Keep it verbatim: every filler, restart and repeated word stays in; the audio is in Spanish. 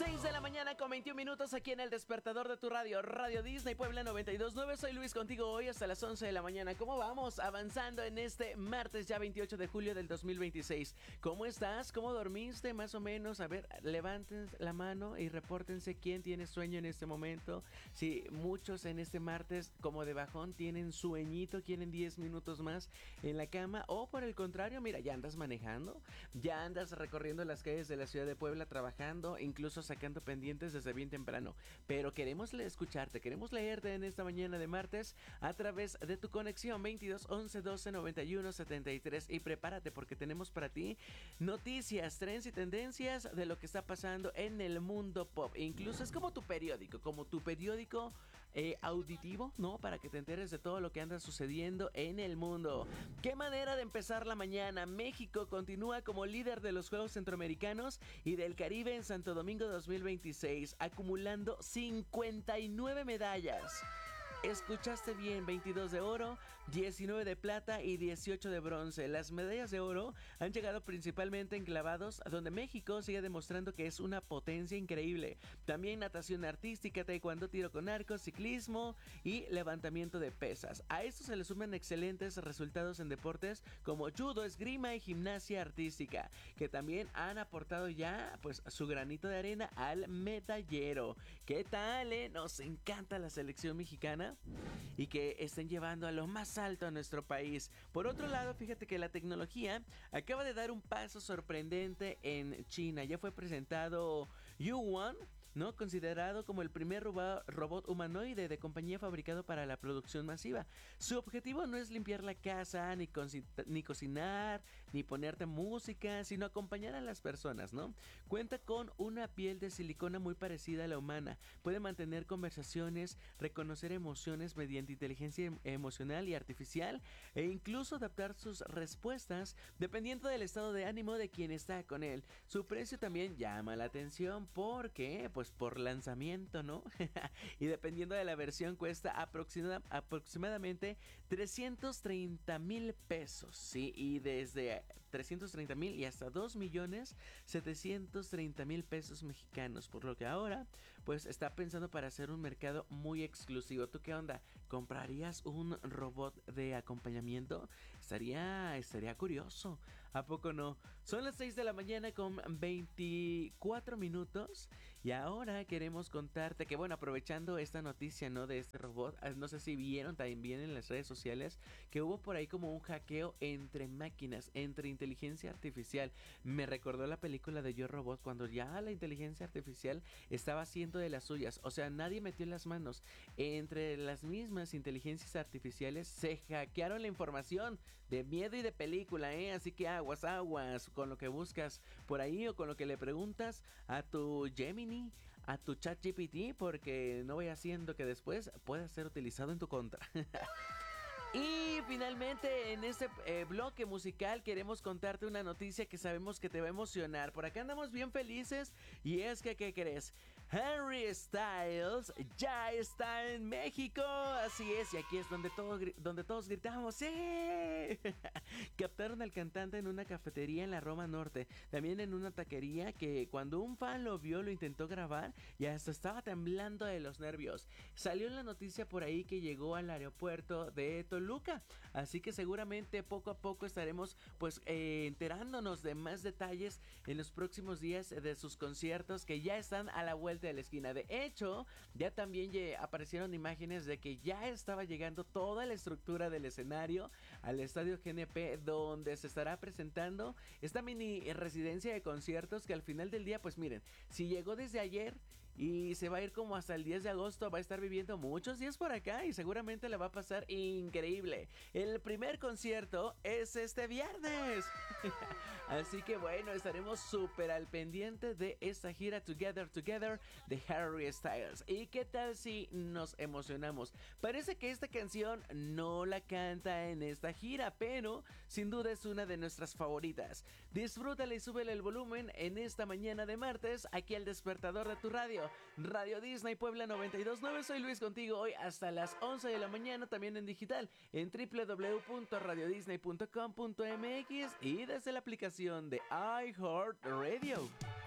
seis de la mañana con veintiún minutos aquí en el despertador de tu radio, Radio Disney Puebla noventa y dos punto nueve. Soy Luis contigo hoy hasta las once de la mañana. ¿Cómo vamos? Avanzando en este martes ya veintiocho de julio del dos mil veintiséis. ¿Cómo estás? ¿Cómo dormiste? Más o menos. A ver, levanten la mano y repórtense quién tiene sueño en este momento. Si muchos en este martes como de bajón tienen sueñito, quieren diez minutos más en la cama, o por el contrario, mira, ya andas manejando, ya andas recorriendo las calles de la ciudad de Puebla, trabajando, incluso sacando pendientes desde bien temprano. Pero queremos escucharte, queremos leerte en esta mañana de martes a través de tu conexión veintidós once doce noventa y uno setenta y tres, y prepárate porque tenemos para ti noticias, trends y tendencias de lo que está pasando en el mundo pop. Incluso es como tu periódico, como tu periódico eh, auditivo, ¿no? Para que te enteres de todo lo que anda sucediendo en el mundo. Qué manera de empezar la mañana. México continúa como líder de los Juegos Centroamericanos y del Caribe en Santo Domingo dos mil veintiséis, acumulando cincuenta y nueve medallas. Escuchaste bien, veintidós de oro, diecinueve de plata y dieciocho de bronce. Las medallas de oro han llegado principalmente en clavados, donde México sigue demostrando que es una potencia increíble. También natación artística, taekwondo, tiro con arco, ciclismo y levantamiento de pesas. A esto se le suman excelentes resultados en deportes como judo, esgrima y gimnasia artística, que también han aportado ya pues su granito de arena al medallero. ¿Qué tal, eh? Nos encanta la selección mexicana y que estén llevando a lo más alto a nuestro país. Por otro lado, fíjate que la tecnología acaba de dar un paso sorprendente en China. Ya fue presentado Yuan, ¿no? Considerado como el primer robo- robot humanoide de compañía fabricado para la producción masiva. Su objetivo no es limpiar la casa, ni, co- ni cocinar, ni ponerte música, sino acompañar a las personas, ¿no? Cuenta con una piel de silicona muy parecida a la humana. Puede mantener conversaciones, reconocer emociones mediante inteligencia em- emocional y artificial, e incluso adaptar sus respuestas dependiendo del estado de ánimo de quien está con él. Su precio también llama la atención porque, pues, pues por lanzamiento, ¿no? Y dependiendo de la versión cuesta aproxima, aproximadamente trescientos treinta mil pesos, ¿sí? Y desde trescientos treinta mil y hasta dos millones setecientos treinta mil pesos mexicanos, por lo que ahora pues está pensando para hacer un mercado muy exclusivo. ¿Tú qué onda? ¿Comprarías un robot de acompañamiento? Estaría, estaría curioso, ¿a poco no? Son las seis de la mañana con veinticuatro minutos y ahora Ahora queremos contarte que, bueno, aprovechando esta noticia, ¿no? De este robot, no sé si vieron también en las redes sociales que hubo por ahí como un hackeo entre máquinas, entre inteligencia artificial. Me recordó la película de Yo Robot, cuando ya la inteligencia artificial estaba haciendo de las suyas. O sea, nadie metió las manos. Entre las mismas inteligencias artificiales se hackearon la información. De miedo y de película, ¿eh? Así que aguas, aguas con lo que buscas por ahí o con lo que le preguntas a tu Gemini, a tu ChatGPT, porque no vaya haciendo que después pueda ser utilizado en tu contra. Y finalmente en este eh, bloque musical queremos contarte una noticia que sabemos que te va a emocionar. Por acá andamos bien felices y es que, ¿qué crees? Harry Styles ya está en México. Así es, y aquí es donde, todo, donde todos gritamos ¡sí! Captaron al cantante en una cafetería en la Roma Norte, también en una taquería, que cuando un fan lo vio lo intentó grabar y hasta estaba temblando de los nervios. Salió en la noticia por ahí que llegó al aeropuerto de Toluca, así que seguramente poco a poco estaremos pues eh, enterándonos de más detalles en los próximos días de sus conciertos que ya están a la vuelta de la esquina. De hecho, ya también aparecieron imágenes de que ya estaba llegando toda la estructura del escenario al estadio G N P, donde se estará presentando esta mini residencia de conciertos que al final del día, pues miren, si llegó desde ayer y se va a ir como hasta el diez de agosto, va a estar viviendo muchos días por acá y seguramente la va a pasar increíble. El primer concierto es este viernes. Así que bueno, estaremos súper al pendiente de esta gira Together Together de Harry Styles. ¿Y qué tal si nos emocionamos? Parece que esta canción no la canta en esta gira, pero sin duda es una de nuestras favoritas. Disfrútala y súbele el volumen en esta mañana de martes aquí al despertador de tu radio, Radio Disney Puebla noventa y dos punto nueve. Soy Luis contigo hoy hasta las once de la mañana, también en digital en doble u doble u doble u punto radio disney punto com punto m x y desde la aplicación de iHeartRadio.